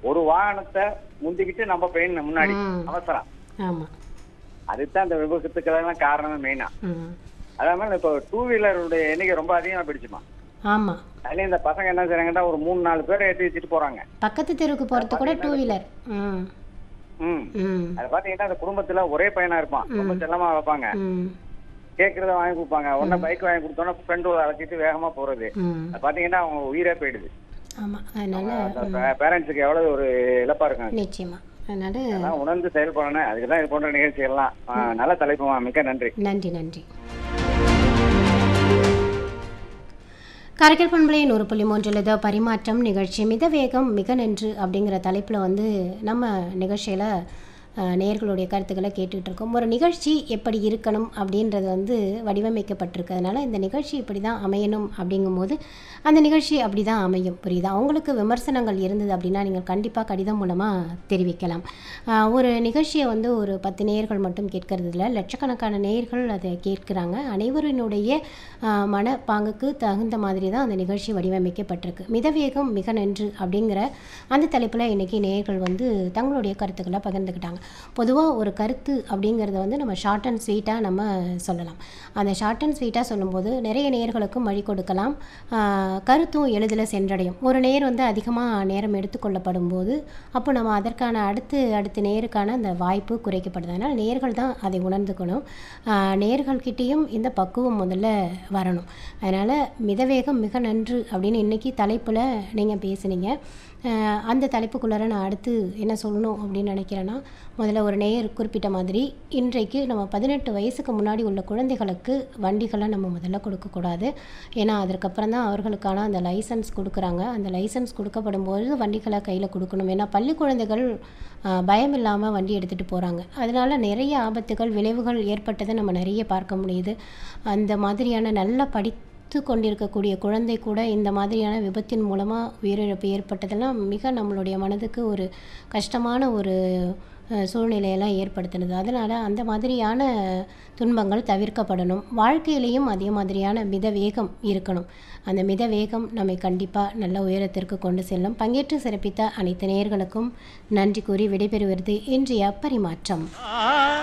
ஒரு வாகனத்தை முந்திக்கிட்டு நம்ம போயிடணும் முன்னாடி அவசரம். ஆமா. அதுதான் இந்த விபத்துக்கெல்லாம் காரணமே மெயினா. அதே மாதிரி இப்போ 2 வீலருடைய எண்ணிக்கை ரொம்ப அதிகமா போயிடுச்சுமா. ஆமா. அதுல இந்த பசங்க என்ன செய்றாங்கன்னா ஒரு 3-4 பேரை ஏற்றி வச்சுட்டு போறாங்க. பக்கத்து தெருவுக்கு போறது கூட 2 வீலர். அது பாத்தீங்கன்னா அந்த குடும்பத்துல ஒரே பையனா இருப்பான், ரொம்ப செல்லமா வைப்பாங்க, கேட்கறத வாங்கி கொடுப்பாங்க. உடனே பைக் வாங்கி கொடுத்தோன்னா ஃப்ரெண்டோட அழைச்சிட்டு வேகமா போறது. அது பாத்தீங்கன்னா அவங்க உயிரே போயிடுது. ஆமா. அதனால பேரண்ட்ஸுக்கு எவ்வளவு ஒரு இழப்பா இருக்காங்க. நிச்சயமா. அதனால உணர்ந்து செயல்படணும். அதுக்குதான் இது போன்ற நிகழ்ச்சிகள்லாம். நல்ல தலைப்புமா, மிக்க நன்றி. நன்றி நன்றி. காரைக்கால் பண்பலை 100.3 பரிமாற்றம் நிகழ்ச்சி மித வேகம் மிக நன்று அப்படிங்கிற தலைப்பில் வந்து நம்ம நிகழ்ச்சியில் நேயர்களுடைய கருத்துக்களை கேட்டுக்கிட்டு இருக்கோம். ஒரு நிகழ்ச்சி எப்படி இருக்கணும் அப்படின்றது வந்து வடிவமைக்கப்பட்டிருக்கிறதுனால இந்த நிகழ்ச்சி இப்படி தான் அமையணும் அப்படிங்கும்போது அந்த நிகழ்ச்சி அப்படி தான் அமையும். புரியுதா? அவங்களுக்கு விமர்சனங்கள் இருந்தது அப்படின்னா நீங்கள் கண்டிப்பாக கடிதம் மூலமாக தெரிவிக்கலாம். ஒரு நிகழ்ச்சியை வந்து ஒரு 10 நேயர்கள் மட்டும் கேட்கறது இல்லை, லட்சக்கணக்கான நேயர்கள் அதை கேட்குறாங்க. அனைவரினுடைய மனப்பாங்குக்கு தகுந்த மாதிரி தான் அந்த நிகழ்ச்சி வடிவமைக்கப்பட்டிருக்கு. மிதவேகம் மிக நன்று அப்படிங்கிற அந்த தலைப்பில் இன்றைக்கி நேயர்கள் வந்து தங்களுடைய கருத்துக்களை பகிர்ந்துக்கிட்டாங்க. பொதுவாக ஒரு கருத்து அப்படிங்கிறத வந்து நம்ம ஷார்ட் அண்ட் ஸ்வீட்டாக நம்ம சொல்லலாம். அந்த ஷார்ட் அண்ட் ஸ்வீட்டாக சொல்லும்போது நிறைய நேயர்களுக்கும் வழி கொடுக்கலாம், கருத்தும் எளிதில் சென்றடையும். ஒரு நேர் வந்து அதிகமாக நேரம் எடுத்துக்கொள்ளப்படும் போது அப்போ நம்ம அதற்கான அடுத்த நேருக்கான அந்த வாய்ப்பு குறைக்கப்படுது. அதனால் நேர்கள் தான் அதை உணர்ந்துக்கணும். நேர்கள்கிட்டேயும் இந்த பக்குவம் முதல்ல வரணும். அதனால் மிதவேகம் மிக நன்று அப்படின்னு இன்றைக்கி தலைப்பில் நீங்கள் பேசுனீங்க. அந்த தலைப்புக்குள்ளார நான் அடுத்து என்ன சொல்லணும் அப்படின்னு நினைக்கிறேன்னா, முதல்ல ஒரு நேயர் குறிப்பிட்ட மாதிரி இன்றைக்கு நம்ம 18 வயசுக்கு முன்னாடி உள்ள குழந்தைகளுக்கு வண்டிகளை நம்ம முதல்ல கொடுக்கக்கூடாது. ஏன்னா அதற்கப்புறம் தான் அவர்களுக்கான அந்த லைசன்ஸ் கொடுக்குறாங்க. அந்த லைசன்ஸ் கொடுக்கப்படும் போது வண்டிகளை கையில் கொடுக்கணும். ஏன்னா பள்ளி குழந்தைகள் பயம் இல்லாமல் வண்டி எடுத்துகிட்டு போகிறாங்க. அதனால் நிறைய ஆபத்துகள் விளைவுகள் ஏற்பட்டதை நம்ம நிறைய பார்க்க முடியுது. அந்த மாதிரியான நல்ல கொண்டிருக்கக்கூடிய குழந்தை கூட இந்த மாதிரியான விபத்தின் மூலமாக உயிரிழப்பு ஏற்பட்டதெல்லாம் மிக நம்மளுடைய மனதுக்கு ஒரு கஷ்டமான ஒரு சூழ்நிலையெல்லாம் ஏற்படுத்தினது. அதனால் அந்த மாதிரியான துன்பங்கள் தவிர்க்கப்படணும். வாழ்க்கையிலையும் அதே மாதிரியான மித வேகம் இருக்கணும். அந்த மித வேகம் நம்மை கண்டிப்பாக நல்ல உயரத்திற்கு கொண்டு செல்லும். பங்கேற்று சிறப்பித்த அனைத்து நேயர்களுக்கும் நன்றி கூறி விடைபெறுவது இன்றைய பரிமாற்றம்.